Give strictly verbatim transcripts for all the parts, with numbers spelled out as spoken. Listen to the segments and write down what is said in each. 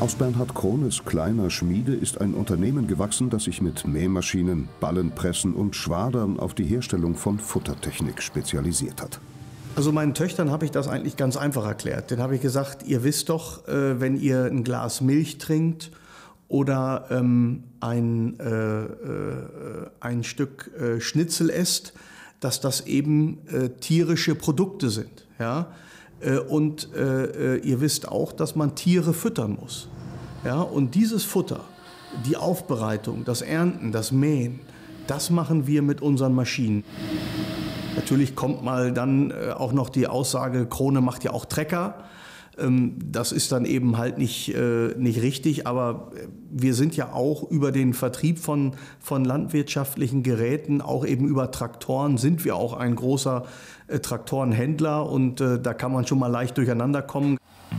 Aus Bernhard Krones kleiner Schmiede ist ein Unternehmen gewachsen, das sich mit Mähmaschinen, Ballenpressen und Schwadern auf die Herstellung von Futtertechnik spezialisiert hat. Also meinen Töchtern habe ich das eigentlich ganz einfach erklärt. Denen habe ich gesagt, ihr wisst doch, äh, wenn ihr ein Glas Milch trinkt oder ähm, ein, äh, äh, ein Stück äh, Schnitzel esst, dass das eben äh, tierische Produkte sind. Ja? Äh, und äh, ihr wisst auch, dass man Tiere füttern muss. Ja? Und dieses Futter, die Aufbereitung, das Ernten, das Mähen, das machen wir mit unseren Maschinen. Natürlich kommt mal dann äh, auch noch die Aussage, Krone macht ja auch Trecker. Ähm, das ist dann eben halt nicht, äh, nicht richtig, aber wir sind ja auch über den Vertrieb von, von landwirtschaftlichen Geräten, auch eben über Traktoren, sind wir auch ein großer äh, Traktorenhändler und äh, da kann man schon mal leicht durcheinander kommen.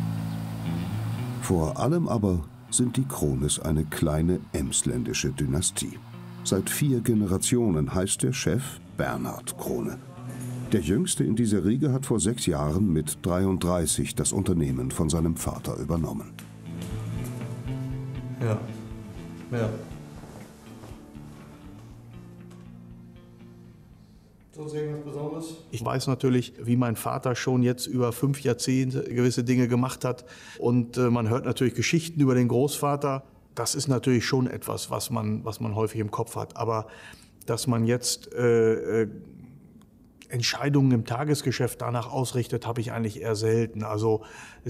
Vor allem aber sind die Krones eine kleine emsländische Dynastie. Seit vier Generationen heißt der Chef Bernhard Krone. Der Jüngste in dieser Riege hat vor sechs Jahren mit dreiunddreißig das Unternehmen von seinem Vater übernommen. Ja, ja. Sonst irgendwas Besonderes? Ich weiß natürlich, wie mein Vater schon jetzt über fünf Jahrzehnte gewisse Dinge gemacht hat. Und äh, man hört natürlich Geschichten über den Großvater. Das ist natürlich schon etwas, was man, was man häufig im Kopf hat. Aber dass man jetzt äh, äh, Entscheidungen im Tagesgeschäft danach ausrichtet, habe ich eigentlich eher selten. Also